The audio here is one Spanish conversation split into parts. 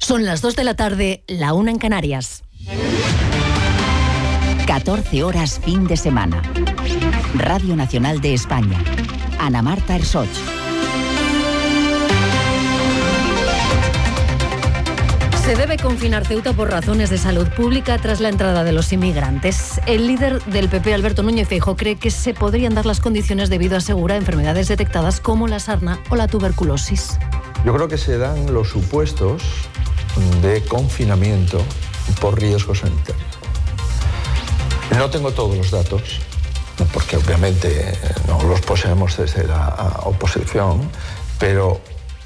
Son las 2 de la tarde, la 1 en Canarias. 14 horas fin de semana. Radio Nacional de España. Ana Marta Ersoch. Se debe confinar Ceuta por razones de salud pública tras la entrada de los inmigrantes. El líder del PP, Alberto Núñez Feijóo, cree que se podrían dar las condiciones debido, asegura, enfermedades detectadas como la sarna o la tuberculosis. Yo creo que se dan los supuestos de confinamiento por riesgo sanitario. No tengo todos los datos, porque obviamente no los poseemos desde la oposición, pero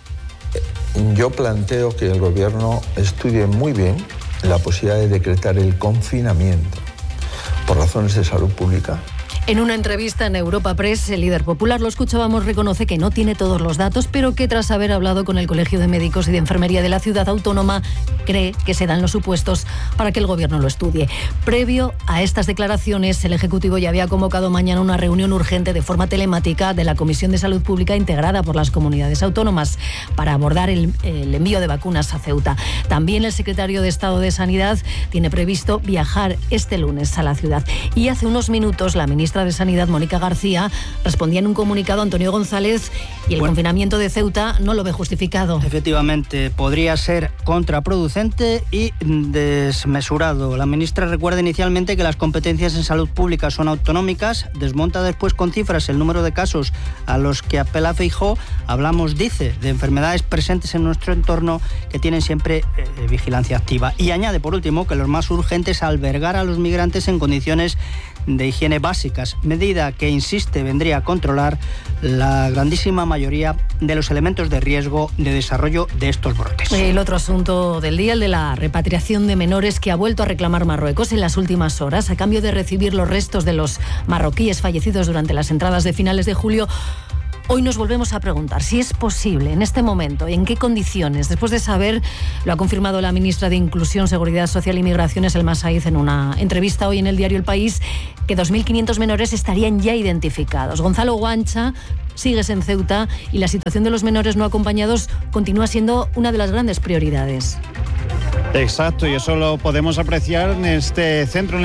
yo planteo que el gobierno estudie muy bien la posibilidad de decretar el confinamiento por razones de salud pública. En una entrevista en Europa Press, el líder popular, lo escuchábamos, reconoce que no tiene todos los datos, pero que tras haber hablado con el Colegio de Médicos y de Enfermería de la ciudad autónoma, cree que se dan los supuestos para que el gobierno lo estudie. Previo a estas declaraciones, el Ejecutivo ya había convocado mañana una reunión urgente de forma telemática de la Comisión de Salud Pública integrada por las comunidades autónomas para abordar el envío de vacunas a Ceuta. También el secretario de Estado de Sanidad tiene previsto viajar este lunes a la ciudad. Y hace unos minutos la ministra de Sanidad, Mónica García, respondía en un comunicado a Antonio González y el confinamiento de Ceuta no lo ve justificado. Efectivamente, podría ser contraproducente y desmesurado. La ministra recuerda inicialmente que las competencias en salud pública son autonómicas, desmonta después con cifras el número de casos a los que apela Feijóo. Hablamos, dice, de enfermedades presentes en nuestro entorno que tienen siempre vigilancia activa. Y añade, por último, que lo más urgente es albergar a los migrantes en condiciones de higiene básicas, medida que, insiste, vendría a controlar la grandísima mayoría de los elementos de riesgo de desarrollo de estos brotes. El otro asunto del día, el de la repatriación de menores, que ha vuelto a reclamar Marruecos en las últimas horas, a cambio de recibir los restos de los marroquíes fallecidos durante las entradas de finales de julio. Hoy nos volvemos a preguntar si es posible en este momento, en qué condiciones, después de saber, lo ha confirmado la ministra de Inclusión, Seguridad Social y Migraciones, Elma Saiz, en una entrevista hoy en el diario El País, que 2.500 menores estarían ya identificados. Gonzalo Guancha, sigues en Ceuta y la situación de los menores no acompañados continúa siendo una de las grandes prioridades. Exacto, y eso lo podemos apreciar en este centro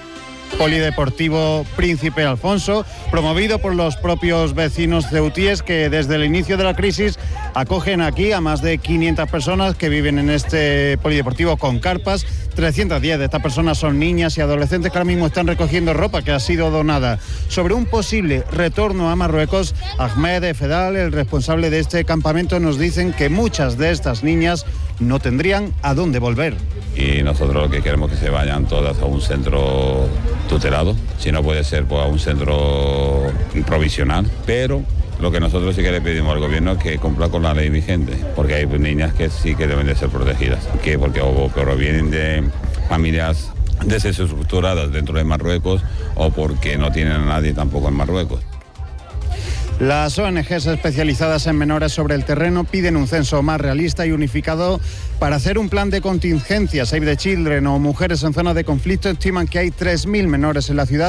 polideportivo Príncipe Alfonso, promovido por los propios vecinos ceutíes que desde el inicio de la crisis acogen aquí a más de 500 personas que viven en este polideportivo con carpas. 310 de estas personas son niñas y adolescentes que ahora mismo están recogiendo ropa que ha sido donada. Sobre un posible retorno a Marruecos, Ahmed Fedal, el responsable de este campamento, nos dicen que muchas de estas niñas no tendrían a dónde volver. Y nosotros lo que queremos es que se vayan todas a un centro tutelado, si no puede ser pues a un centro provisional, pero lo que nosotros sí que le pedimos al gobierno es que cumpla con la ley vigente, porque hay niñas que sí que deben de ser protegidas, porque provienen de familias desestructuradas dentro de Marruecos o porque no tienen a nadie tampoco en Marruecos. Las ONGs especializadas en menores sobre el terreno piden un censo más realista y unificado para hacer un plan de contingencia. Save the Children o Mujeres en Zona de Conflicto estiman que hay 3.000 menores en la ciudad.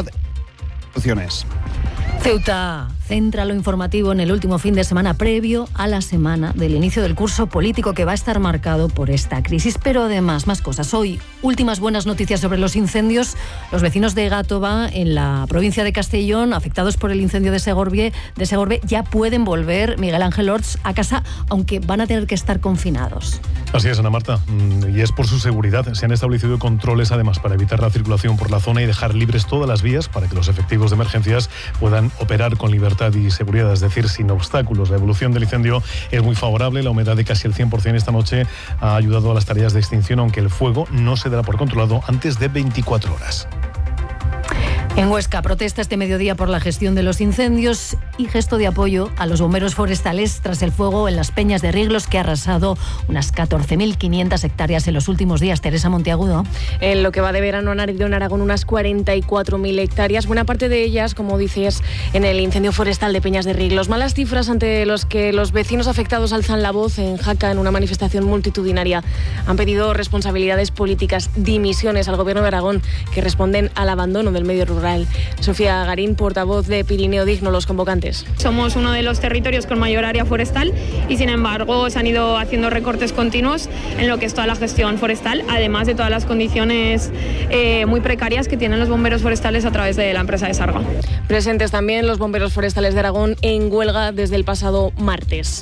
Ceuta centra lo informativo en el último fin de semana previo a la semana del inicio del curso político que va a estar marcado por esta crisis. Pero además, más cosas. Hoy, últimas buenas noticias sobre los incendios. Los vecinos de Gátova, en la provincia de Castellón, afectados por el incendio de Segorbe, ya pueden volver, Miguel Ángel Orts, a casa, aunque van a tener que estar confinados. Así es, Ana Marta, y es por su seguridad. Se han establecido controles, además, para evitar la circulación por la zona y dejar libres todas las vías para que los efectivos de emergencias puedan operar con libertad y seguridad, es decir, sin obstáculos. La evolución del incendio es muy favorable. La humedad de casi el 100% esta noche ha ayudado a las tareas de extinción, aunque el fuego no se dará por controlado antes de 24 horas. En Huesca, protesta este mediodía por la gestión de los incendios y gesto de apoyo a los bomberos forestales tras el fuego en las Peñas de Riglos, que ha arrasado unas 14.500 hectáreas en los últimos días. Teresa Monteagudo. En lo que va de verano han ardido en Aragón unas 44.000 hectáreas, buena parte de ellas, como dices, en el incendio forestal de Peñas de Riglos. Malas cifras ante los que los vecinos afectados alzan la voz en Jaca en una manifestación multitudinaria. Han pedido responsabilidades políticas, dimisiones al gobierno de Aragón, que responden al abandono del medio rural Israel. Sofía Garín, portavoz de Pirineo Digno, los convocantes. Somos uno de los territorios con mayor área forestal y, sin embargo, se han ido haciendo recortes continuos en lo que es toda la gestión forestal, además de todas las condiciones muy precarias que tienen los bomberos forestales a través de la empresa de Sarga. Presentes también los bomberos forestales de Aragón en huelga desde el pasado martes.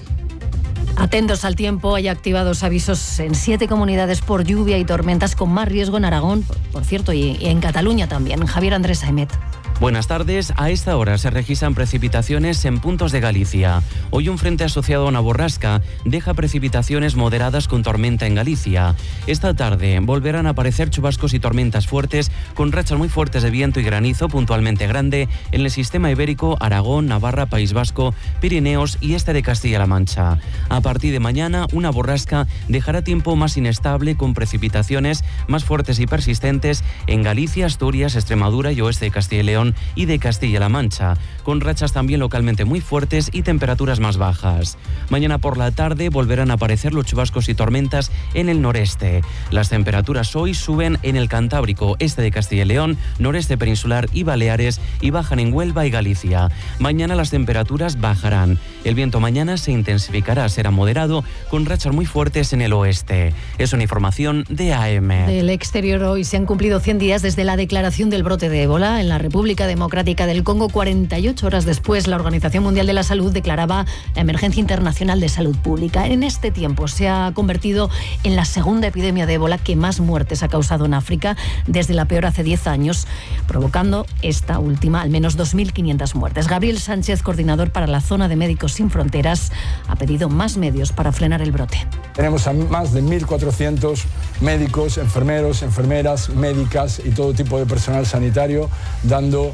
Atentos al tiempo, hay activados avisos en 7 comunidades por lluvia y tormentas con más riesgo en Aragón, por cierto, y en Cataluña también. Javier Andrés Aimet. Buenas tardes. A esta hora se registran precipitaciones en puntos de Galicia. Hoy un frente asociado a una borrasca deja precipitaciones moderadas con tormenta en Galicia. Esta tarde volverán a aparecer chubascos y tormentas fuertes con rachas muy fuertes de viento y granizo puntualmente grande en el sistema ibérico, Aragón, Navarra, País Vasco, Pirineos y este de Castilla-La Mancha. A partir de mañana, una borrasca dejará tiempo más inestable con precipitaciones más fuertes y persistentes en Galicia, Asturias, Extremadura y oeste de Castilla y León y de Castilla-La Mancha, con rachas también localmente muy fuertes y temperaturas más bajas. Mañana por la tarde volverán a aparecer los chubascos y tormentas en el noreste. Las temperaturas hoy suben en el Cantábrico, este de Castilla y León, noreste peninsular y Baleares, y bajan en Huelva y Galicia. Mañana las temperaturas bajarán. El viento mañana se intensificará, será moderado, con rachas muy fuertes en el oeste. Es una información de AM. Del exterior, hoy se han cumplido 100 días desde la declaración del brote de ébola en la República Democrática del Congo. 48 horas después, la Organización Mundial de la Salud declaraba la emergencia internacional de salud pública. En este tiempo se ha convertido en la segunda epidemia de ébola que más muertes ha causado en África, desde la peor hace 10 años, provocando esta última al menos 2.500 muertes. Gabriel Sánchez, coordinador para la zona de Médicos Sin Fronteras, ha pedido más medios para frenar el brote. Tenemos a más de 1.400 médicos, enfermeros, enfermeras, médicas y todo tipo de personal sanitario dando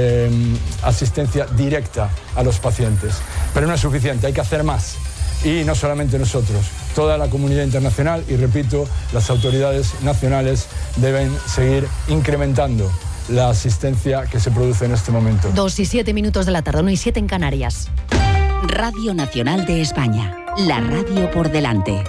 asistencia directa a los pacientes. Pero no es suficiente, hay que hacer más. Y no solamente nosotros, toda la comunidad internacional y, repito, las autoridades nacionales deben seguir incrementando la asistencia que se produce en este momento. 2:07 de la tarde, 1:07 en Canarias. Radio Nacional de España, la radio por delante.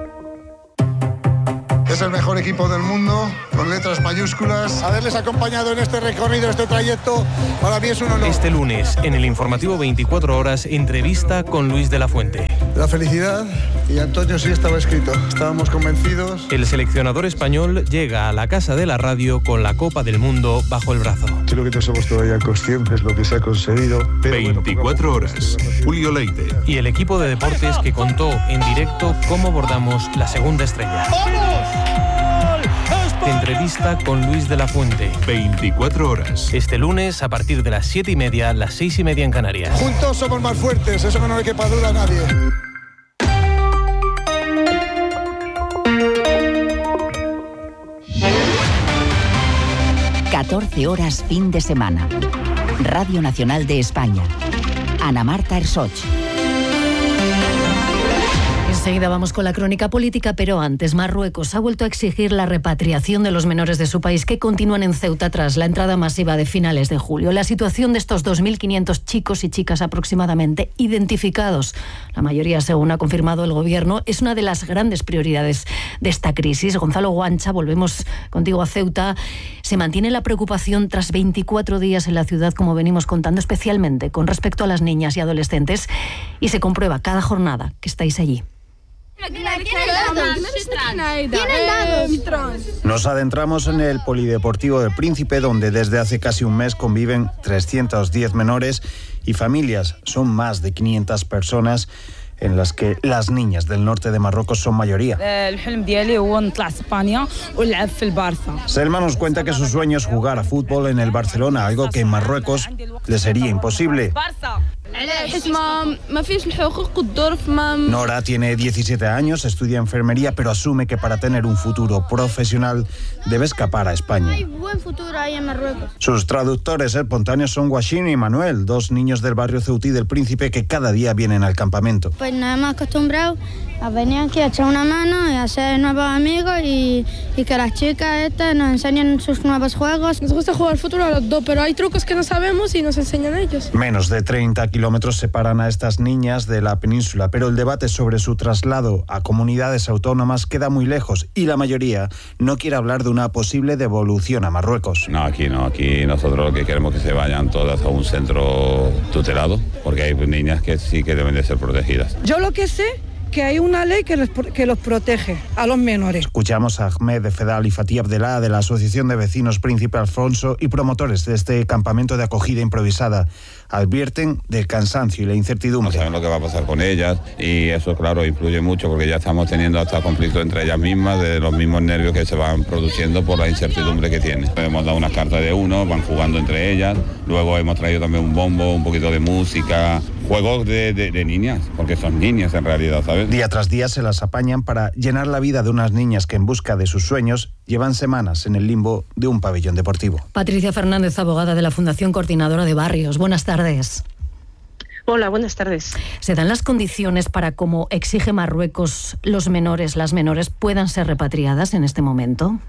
Es el mejor equipo del mundo, con letras mayúsculas. Haberles acompañado en este recorrido, este trayecto, para mí es un honor. Este lunes, en el informativo 24 horas, entrevista con Luis de la Fuente. La felicidad, y Antonio sí estaba escrito, estábamos convencidos. El seleccionador español llega a la Casa de la Radio con la Copa del Mundo bajo el brazo. Creo que no somos todavía conscientes de lo que se ha conseguido. 24 horas, Julio Leite. Y el equipo de deportes que contó en directo cómo bordamos la segunda estrella. ¡Vamos! Entrevista con Luis de la Fuente. 24 horas. Este lunes a partir de las 7:30, las 6:30 en Canarias. Juntos somos más fuertes, eso que no le quepa duda a nadie. ...14 fin de semana. Radio Nacional de España. Ana Marta Ersoch. Enseguida vamos con la crónica política, pero antes, Marruecos ha vuelto a exigir la repatriación de los menores de su país que continúan en Ceuta tras la entrada masiva de finales de julio. La situación de estos 2.500 chicos y chicas aproximadamente identificados, la mayoría según ha confirmado el gobierno, es una de las grandes prioridades de esta crisis. Gonzalo Guancha, volvemos contigo a Ceuta. Se mantiene la preocupación tras 24 días en la ciudad, como venimos contando, especialmente con respecto a las niñas y adolescentes, y se comprueba cada jornada que estáis allí. Nos adentramos en el Polideportivo del Príncipe, donde desde hace casi un mes conviven 310 menores y familias. Son más de 500 personas, en las que las niñas del norte de Marruecos son mayoría. Selma nos cuenta que su sueño es jugar a fútbol en el Barcelona, algo que en Marruecos le sería imposible. Nora tiene 17 años, estudia enfermería, pero asume que para tener un futuro profesional debe escapar a España. Hay buen futuro ahí en Marruecos. Sus traductores espontáneos son Guachín y Manuel, dos niños del barrio ceutí del Príncipe que cada día vienen al campamento. Pues nada más acostumbrado a venir aquí a echar una mano y a hacer nuevos amigos y que las chicas estas nos enseñen sus nuevos juegos. Nos gusta jugar fútbol a los dos, pero hay trucos que no sabemos y nos enseñan ellos. Menos de 30 kilómetros separan a estas niñas de la península, pero el debate sobre su traslado a comunidades autónomas queda muy lejos y la mayoría no quiere hablar de una posible devolución a Marruecos. No, aquí nosotros lo que queremos es que se vayan todas a un centro tutelado, porque hay niñas que sí que deben de ser protegidas. Yo lo que sé que hay una ley que los protege a los menores. Escuchamos a Ahmed Fedal y Fatih Abdelá de la Asociación de Vecinos Príncipe Alfonso y promotores de este campamento de acogida improvisada. Advierten del cansancio y la incertidumbre. No saben lo que va a pasar con ellas y eso, claro, influye mucho porque ya estamos teniendo hasta conflictos entre ellas mismas, de los mismos nervios que se van produciendo por la incertidumbre que tienen. Hemos dado unas cartas de uno, van jugando entre ellas, luego hemos traído también un bombo, un poquito de música, juegos de niñas, porque son niñas en realidad, ¿sabes? Día tras día se las apañan para llenar la vida de unas niñas que en busca de sus sueños llevan semanas en el limbo de un pabellón deportivo. Patricia Fernández, abogada de la Fundación Coordinadora de Barrios. Buenas tardes. Hola, buenas tardes. ¿Se dan las condiciones para, como exige Marruecos, las menores puedan ser repatriadas en este momento?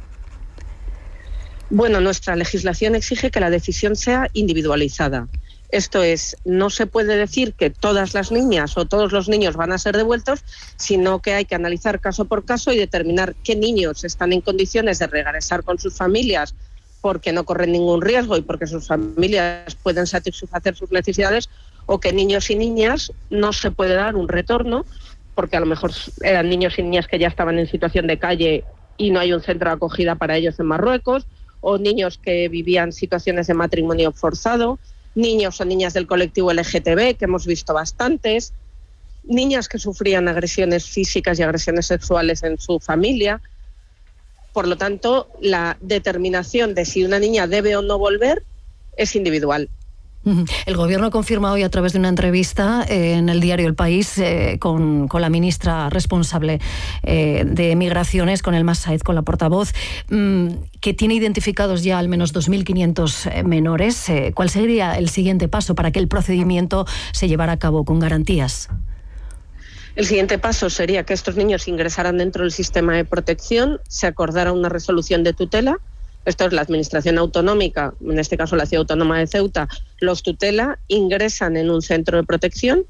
Bueno, nuestra legislación exige que la decisión sea individualizada. Esto es, no se puede decir que todas las niñas o todos los niños van a ser devueltos, sino que hay que analizar caso por caso y determinar qué niños están en condiciones de regresar con sus familias porque no corren ningún riesgo y porque sus familias pueden satisfacer sus necesidades, o que niños y niñas no se puede dar un retorno porque a lo mejor eran niños y niñas que ya estaban en situación de calle y no hay un centro de acogida para ellos en Marruecos, o niños que vivían situaciones de matrimonio forzado, niños o niñas del colectivo LGTB, que hemos visto bastantes, niñas que sufrían agresiones físicas y agresiones sexuales en su familia. Por lo tanto, la determinación de si una niña debe o no volver es individual. El Gobierno ha confirmado hoy a través de una entrevista en el diario El País con la ministra responsable de Migraciones, con Elma Said, con la portavoz, que tiene identificados ya al menos 2.500 menores. ¿Cuál sería el siguiente paso para que el procedimiento se llevara a cabo con garantías? El siguiente paso sería que estos niños ingresaran dentro del sistema de protección, se acordara una resolución de tutela. Esto es la administración autonómica, en este caso la Ciudad Autónoma de Ceuta, los tutela, ingresan en un centro de protección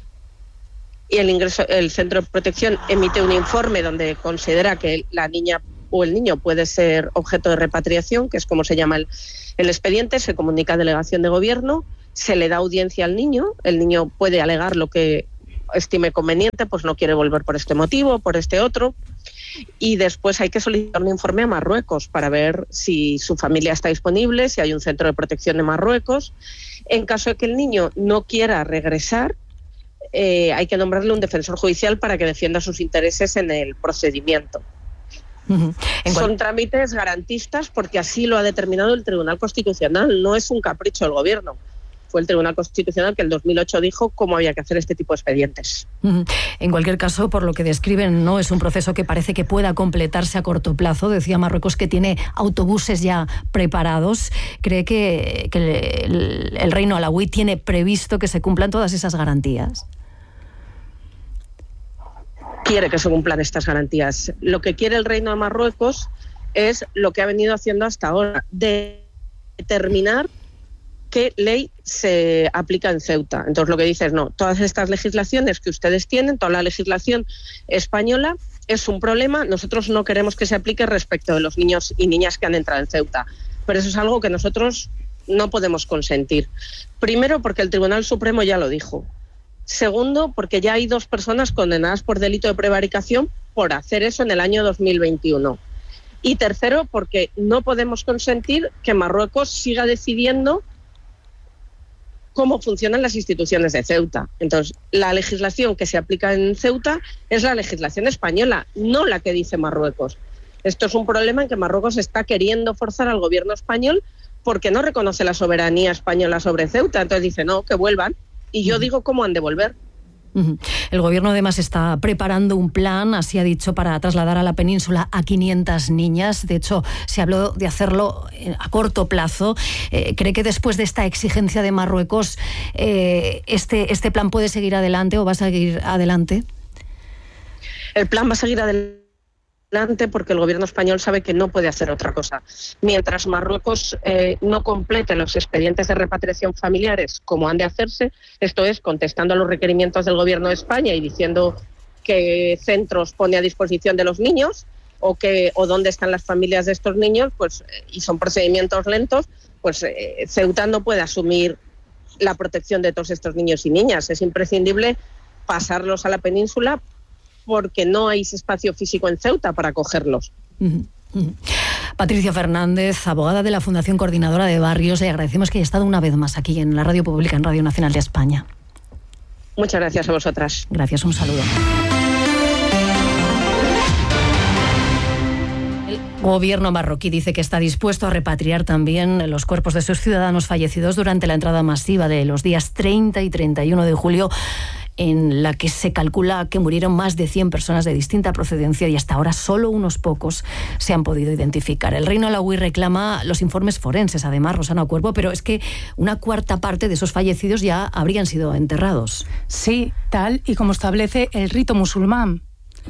y el centro de protección emite un informe donde considera que la niña o el niño puede ser objeto de repatriación, que es como se llama el expediente, se comunica a delegación de gobierno, se le da audiencia al niño, el niño puede alegar lo que estime conveniente, pues no quiere volver por este motivo, por este otro, y después hay que solicitar un informe a Marruecos para ver si su familia está disponible, si hay un centro de protección en Marruecos. En caso de que el niño no quiera regresar, hay que nombrarle un defensor judicial para que defienda sus intereses en el procedimiento. Son trámites garantistas porque así lo ha determinado el Tribunal Constitucional, no es un capricho del Gobierno. Fue el Tribunal Constitucional que en 2008 dijo cómo había que hacer este tipo de expedientes. En cualquier caso, por lo que describen, no es un proceso que parece que pueda completarse a corto plazo. Decía Marruecos que tiene autobuses ya preparados. ¿Cree que el reino alauí tiene previsto que se cumplan todas esas garantías? Quiere que se cumplan estas garantías. Lo que quiere el reino de Marruecos es lo que ha venido haciendo hasta ahora, determinar qué ley se aplica en Ceuta. Entonces lo que dice es, no, todas estas legislaciones que ustedes tienen, toda la legislación española es un problema, nosotros no queremos que se aplique respecto de los niños y niñas que han entrado en Ceuta. Pero eso es algo que nosotros no podemos consentir. Primero, porque el Tribunal Supremo ya lo dijo. Segundo, porque ya hay 2 personas condenadas por delito de prevaricación por hacer eso en el año 2021. Y tercero, porque no podemos consentir que Marruecos siga decidiendo cómo funcionan las instituciones de Ceuta. Entonces, la legislación que se aplica en Ceuta es la legislación española, no la que dice Marruecos. Esto es un problema en que Marruecos está queriendo forzar al gobierno español porque no reconoce la soberanía española sobre Ceuta. Entonces dice, no, que vuelvan. Y yo digo cómo han de volver. El gobierno además está preparando un plan, así ha dicho, para trasladar a la península a 500 niñas. De hecho, se habló de hacerlo a corto plazo. ¿Cree que después de esta exigencia de Marruecos este plan puede seguir adelante o va a seguir adelante? El plan va a seguir adelante porque el gobierno español sabe que no puede hacer otra cosa. Mientras Marruecos no complete los expedientes de repatriación familiares como han de hacerse, esto es, contestando a los requerimientos del gobierno de España y diciendo qué centros pone a disposición de los niños o dónde están las familias de estos niños, pues, y son procedimientos lentos, pues Ceuta no puede asumir la protección de todos estos niños y niñas. Es imprescindible pasarlos a la península porque no hay espacio físico en Ceuta para acogerlos. Patricia Fernández, abogada de la Fundación Coordinadora de Barrios, le agradecemos que haya estado una vez más aquí en la Radio Pública, en Radio Nacional de España. Muchas gracias a vosotras. Gracias, un saludo. El gobierno marroquí dice que está dispuesto a repatriar también los cuerpos de sus ciudadanos fallecidos durante la entrada masiva de los días 30 y 31 de julio, en la que se calcula que murieron más de 100 personas de distinta procedencia y hasta ahora solo unos pocos se han podido identificar. El Reino Alauí reclama los informes forenses, además, Rosana Cuervo, pero es que una cuarta parte de esos fallecidos ya habrían sido enterrados. Sí, tal y como establece el rito musulmán.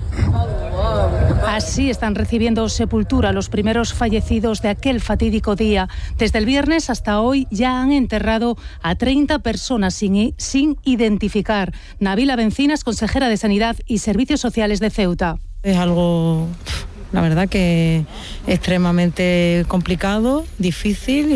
Así están recibiendo sepultura los primeros fallecidos de aquel fatídico día. Desde el viernes hasta hoy ya han enterrado a 30 personas sin identificar. Nabila Bencinas, consejera de Sanidad y Servicios Sociales de Ceuta. Es algo, la verdad, que extremadamente complicado, difícil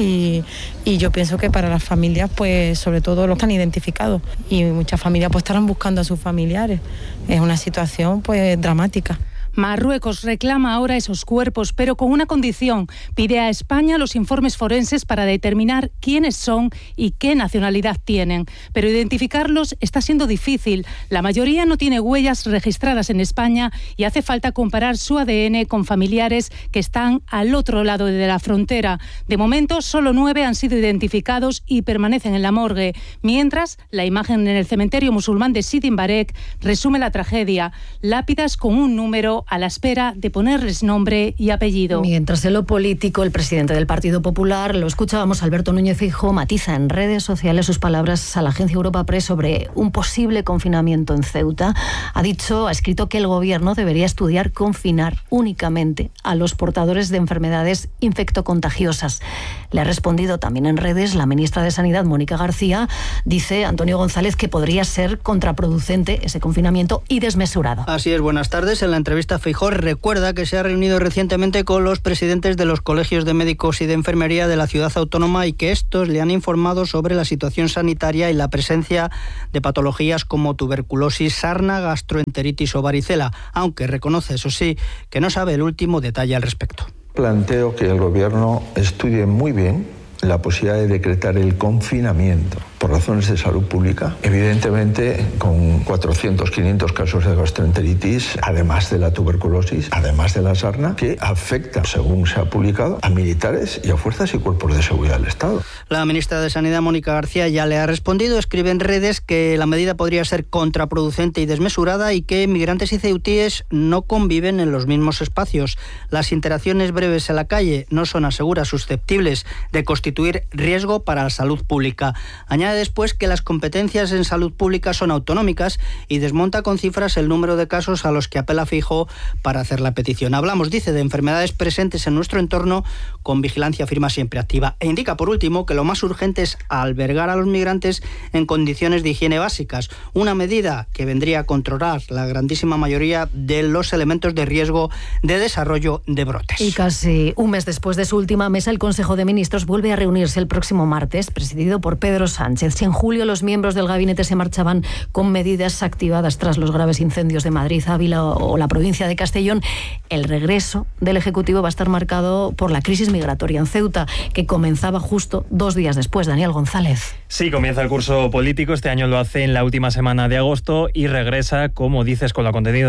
y yo pienso que para las familias, pues sobre todo los que han identificado, y muchas familias pues estarán buscando a sus familiares. Es una situación pues dramática. Marruecos reclama ahora esos cuerpos, pero con una condición. Pide a España los informes forenses para determinar quiénes son y qué nacionalidad tienen. Pero identificarlos está siendo difícil. La mayoría no tiene huellas registradas en España y hace falta comparar su ADN con familiares que están al otro lado de la frontera. De momento, solo 9 han sido identificados y permanecen en la morgue. Mientras, la imagen en el cementerio musulmán de Sidi Mbarek resume la tragedia. Lápidas con un número a la espera de ponerles nombre y apellido. Mientras en lo político, el presidente del Partido Popular, lo escuchábamos, Alberto Núñez Feijóo, matiza en redes sociales sus palabras a la agencia Europa Press sobre un posible confinamiento en Ceuta. Ha escrito que el gobierno debería estudiar confinar únicamente a los portadores de enfermedades infectocontagiosas. Le ha respondido también en redes la ministra de Sanidad, Mónica García. Dice Antonio González que podría ser contraproducente ese confinamiento y desmesurado. Así es, buenas tardes. En la entrevista, Feijóo recuerda que se ha reunido recientemente con los presidentes de los colegios de médicos y de enfermería de la ciudad autónoma y que estos le han informado sobre la situación sanitaria y la presencia de patologías como tuberculosis, sarna, gastroenteritis o varicela, aunque reconoce, eso sí, que no sabe el último detalle al respecto. Planteo que el gobierno estudie muy bien la posibilidad de decretar el confinamiento por razones de salud pública, evidentemente con 400, 500 casos de gastroenteritis, además de la tuberculosis, además de la sarna, que afecta, según se ha publicado, a militares y a fuerzas y cuerpos de seguridad del Estado. La ministra de Sanidad, Mónica García, ya le ha respondido. Escribe en redes que la medida podría ser contraproducente y desmesurada y que migrantes y ceutíes no conviven en los mismos espacios. Las interacciones breves en la calle no son, asegura, susceptibles de constituir riesgo para la salud pública. Añade después que las competencias en salud pública son autonómicas y desmonta con cifras el número de casos a los que apela Feijóo para hacer la petición. Hablamos, dice, de enfermedades presentes en nuestro entorno con vigilancia, afirma, siempre activa. E indica, por último, que lo más urgente es albergar a los migrantes en condiciones de higiene básicas, una medida que vendría a controlar la grandísima mayoría de los elementos de riesgo de desarrollo de brotes. Y casi un mes después de su última mesa, el Consejo de Ministros vuelve a reunirse el próximo martes, presidido por Pedro Sánchez. Si en julio los miembros del gabinete se marchaban con medidas activadas tras los graves incendios de Madrid, Ávila o la provincia de Castellón, el regreso del Ejecutivo va a estar marcado por la crisis migratoria en Ceuta, que comenzaba justo 2 días después. Daniel González. Sí, comienza el curso político. Este año lo hace en la última semana de agosto y regresa, como dices, con lo acontecido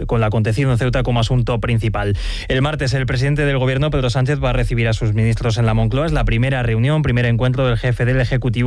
en Ceuta como asunto principal. El martes, el presidente del Gobierno, Pedro Sánchez, va a recibir a sus ministros en la Moncloa. Es la primera reunión, primer encuentro del jefe del Ejecutivo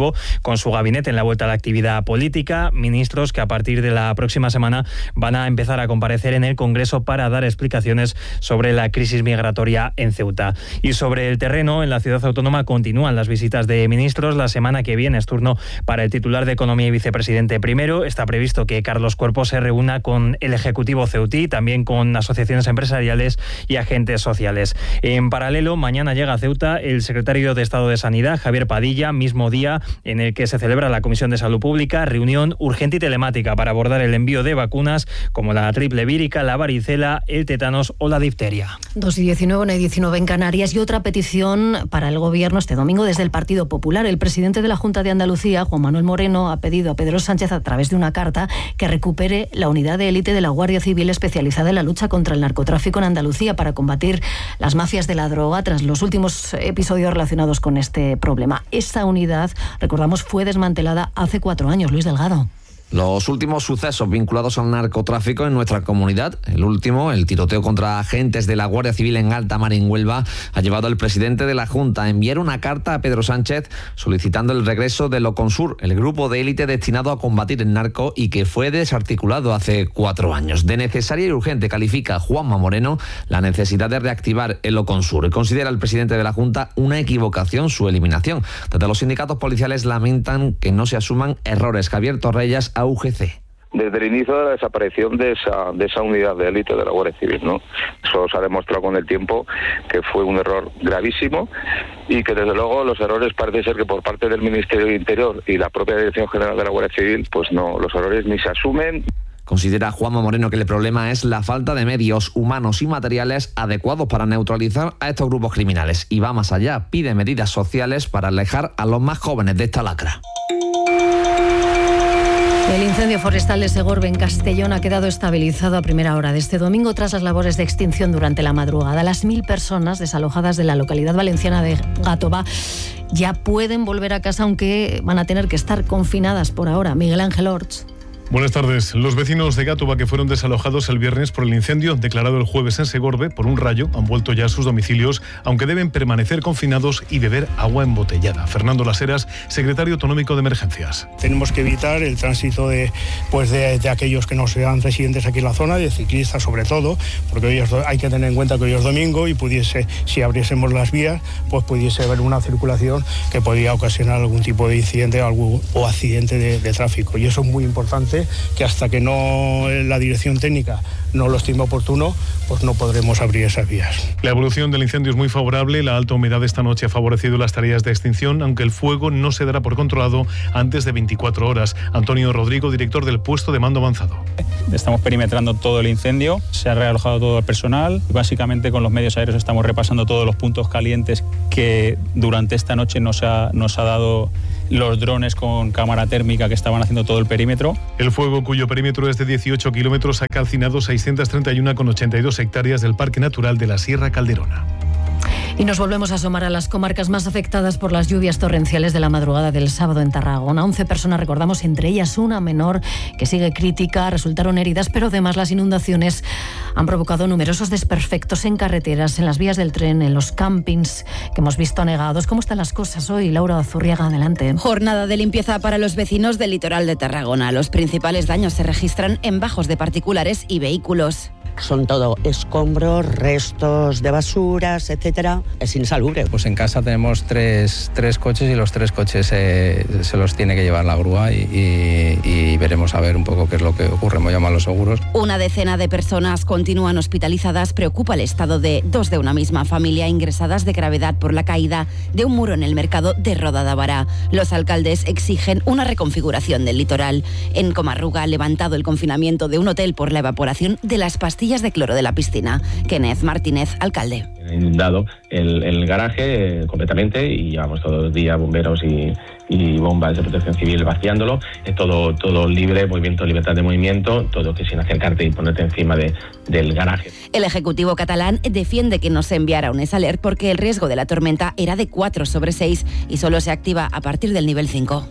con su gabinete en la vuelta a la actividad política. Ministros que a partir de la próxima semana van a empezar a comparecer en el Congreso para dar explicaciones sobre la crisis migratoria en Ceuta. Y sobre el terreno, en la ciudad autónoma continúan las visitas de ministros. La semana que viene es turno para el titular de Economía y vicepresidente primero. Está previsto que Carlos Cuerpo se reúna con el Ejecutivo ceutí, también con asociaciones empresariales y agentes sociales. En paralelo, mañana llega a Ceuta el secretario de Estado de Sanidad, Javier Padilla, mismo día en el que se celebra la Comisión de Salud Pública, reunión urgente y telemática para abordar el envío de vacunas como la triple vírica, la varicela, el tétanos o la difteria. 2:19, 1:19 en Canarias. Y otra petición para el Gobierno este domingo desde el Partido Popular. El presidente de la Junta de Andalucía, Juan Manuel Moreno, ha pedido a Pedro Sánchez, a través de una carta, que recupere la unidad de élite de la Guardia Civil especializada en la lucha contra el narcotráfico en Andalucía para combatir las mafias de la droga tras los últimos episodios relacionados con este problema. Esa unidad, recordamos, fue desmantelada hace 4 años. Luis Delgado. Los últimos sucesos vinculados al narcotráfico en nuestra comunidad, el último, el tiroteo contra agentes de la Guardia Civil en Alta Mar, en Huelva, ha llevado al presidente de la Junta a enviar una carta a Pedro Sánchez solicitando el regreso de Loconsur, el grupo de élite destinado a combatir el narco y que fue desarticulado hace 4 años. De necesaria y urgente califica Juanma Moreno la necesidad de reactivar el Loconsur. Considera el presidente de la Junta una equivocación su eliminación. Desde los sindicatos policiales lamentan que no se asuman errores. Javier Torrellas, a UGC. Desde el inicio de la desaparición de esa unidad de élite de la Guardia Civil, ¿no? Eso se ha demostrado con el tiempo que fue un error gravísimo y que desde luego los errores parece ser que por parte del Ministerio del Interior y la propia Dirección General de la Guardia Civil, pues no, los errores ni se asumen. Considera Juanma Moreno que el problema es la falta de medios humanos y materiales adecuados para neutralizar a estos grupos criminales y va más allá, pide medidas sociales para alejar a los más jóvenes de esta lacra. El incendio forestal de Segorbe, en Castellón, ha quedado estabilizado a primera hora de este domingo tras las labores de extinción durante la madrugada. Las 1.000 personas desalojadas de la localidad valenciana de Gàtova ya pueden volver a casa, aunque van a tener que estar confinadas por ahora. Miguel Ángel Orts. Buenas tardes. Los vecinos de Gàtova que fueron desalojados el viernes por el incendio declarado el jueves en Segorbe por un rayo han vuelto ya a sus domicilios, aunque deben permanecer confinados y beber agua embotellada. Fernando Las Heras, secretario autonómico de Emergencias. Tenemos que evitar el tránsito de aquellos que no sean residentes aquí en la zona, de ciclistas sobre todo, porque hoy hay que tener en cuenta que hoy es domingo y si abriésemos las vías, pues pudiese haber una circulación que podría ocasionar algún tipo de incidente o accidente de tráfico. Y eso es muy importante, que hasta que no la dirección técnica no lo estime oportuno, pues no podremos abrir esas vías. La evolución del incendio es muy favorable. La alta humedad esta noche ha favorecido las tareas de extinción, aunque el fuego no se dará por controlado antes de 24 horas. Antonio Rodrigo, director del puesto de mando avanzado. Estamos perimetrando todo el incendio, se ha realojado todo el personal. Básicamente con los medios aéreos estamos repasando todos los puntos calientes que durante esta noche nos ha dado los drones con cámara térmica que estaban haciendo todo el perímetro. El fuego, cuyo perímetro es de 18 kilómetros, ha calcinado 631,82 hectáreas del Parque Natural de la Sierra Calderona. Y nos volvemos a asomar a las comarcas más afectadas por las lluvias torrenciales de la madrugada del sábado en Tarragona. 11 personas, recordamos, entre ellas una menor que sigue crítica, resultaron heridas, pero además las inundaciones han provocado numerosos desperfectos en carreteras, en las vías del tren, en los campings que hemos visto anegados. ¿Cómo están las cosas hoy? Laura Zurriaga, adelante. Jornada de limpieza para los vecinos del litoral de Tarragona. Los principales daños se registran en bajos de particulares y vehículos. Son todo escombros, restos de basuras, etcétera. Es insalubre. Pues en casa tenemos tres coches y los 3 coches se los tiene que llevar la grúa y veremos a ver un poco qué es lo que ocurre. Hemos llamado a los seguros. Una decena de personas continúan hospitalizadas. Preocupa el estado de 2 de una misma familia ingresadas de gravedad por la caída de un muro en el mercado de Roda de Bará. Los alcaldes exigen una reconfiguración del litoral. En Comarruga ha levantado el confinamiento de un hotel por la evaporación de las pastillas de cloro de la piscina. Kenneth Martínez, alcalde. Inundado el garaje completamente y llevamos todo el día bomberos y bombas de protección civil vaciándolo. Es todo libre, libertad de movimiento, todo que sin acercarte y ponerte encima del garaje. El Ejecutivo catalán defiende que no se enviara un alert porque el riesgo de la tormenta era de 4/6 y solo se activa a partir del nivel 5.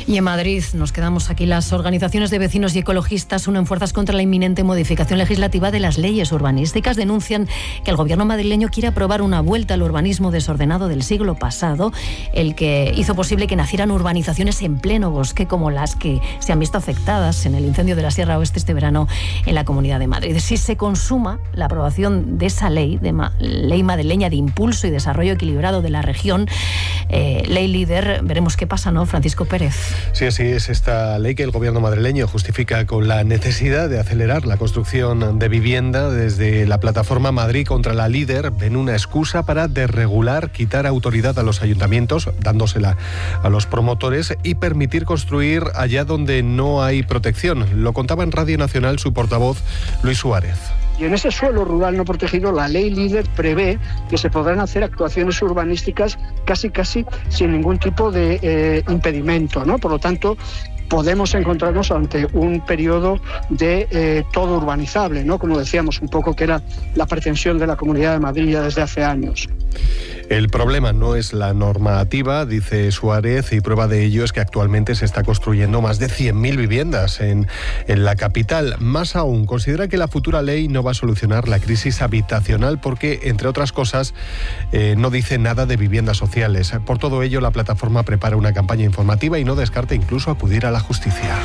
Y en Madrid nos quedamos aquí. Las organizaciones de vecinos y ecologistas unen fuerzas contra la inminente modificación legislativa de las leyes urbanísticas. Denuncian que el gobierno madrileño quiere aprobar una vuelta al urbanismo desordenado del siglo pasado, el que hizo posible que nacieran urbanizaciones en pleno bosque como las que se han visto afectadas en el incendio de la Sierra Oeste este verano en la Comunidad de Madrid. Si se consuma la aprobación de esa ley, ley madrileña de impulso y desarrollo equilibrado de la región, ley líder, veremos qué pasa, ¿no, Francisco Pérez? Sí, así es esta ley que el gobierno madrileño justifica con la necesidad de acelerar la construcción de vivienda. Desde la plataforma Madrid contra la líder ven una excusa para desregular, quitar autoridad a los ayuntamientos, dándosela a los promotores, y permitir construir allá donde no hay protección. Lo contaba en Radio Nacional su portavoz, Luis Suárez. Y en ese suelo rural no protegido, la ley líder prevé que se podrán hacer actuaciones urbanísticas casi sin ningún tipo de impedimento, ¿no? Por lo tanto, podemos encontrarnos ante un periodo de todo urbanizable, ¿no? Como decíamos, un poco que era la pretensión de la Comunidad de Madrid ya desde hace años. El problema no es la normativa, dice Suárez, y prueba de ello es que actualmente se está construyendo más de 100.000 viviendas en la capital. Más aún, considera que la futura ley no va a solucionar la crisis habitacional porque, entre otras cosas, no dice nada de viviendas sociales. Por todo ello, la plataforma prepara una campaña informativa y no descarta incluso acudir a la justicia.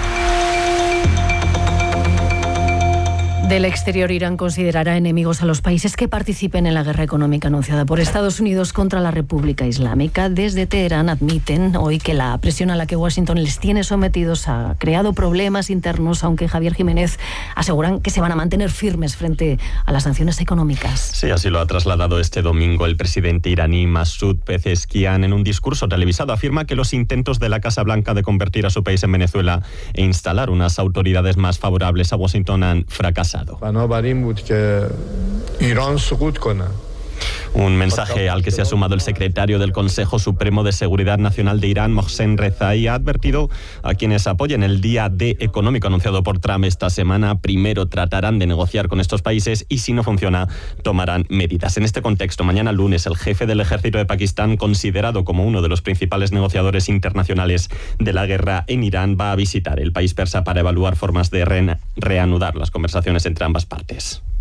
Del exterior, Irán considerará enemigos a los países que participen en la guerra económica anunciada por Estados Unidos contra la República Islámica. Desde Teherán admiten hoy que la presión a la que Washington les tiene sometidos ha creado problemas internos, aunque Javier Jiménez aseguran que se van a mantener firmes frente a las sanciones económicas. Sí, así lo ha trasladado este domingo el presidente iraní Masoud Pezeshkian. En un discurso televisado afirma que los intentos de la Casa Blanca de convertir a su país en Venezuela e instalar unas autoridades más favorables a Washington han fracasado. Un mensaje al que se ha sumado el secretario del Consejo Supremo de Seguridad Nacional de Irán, Mohsen Rezaei, ha advertido a quienes apoyen el Día D económico anunciado por Trump esta semana. Primero tratarán de negociar con estos países y, si no funciona, tomarán medidas. En este contexto, mañana lunes, el jefe del ejército de Pakistán, considerado como uno de los principales negociadores internacionales de la guerra en Irán, va a visitar el país persa para evaluar formas de reanudar las conversaciones entre ambas partes.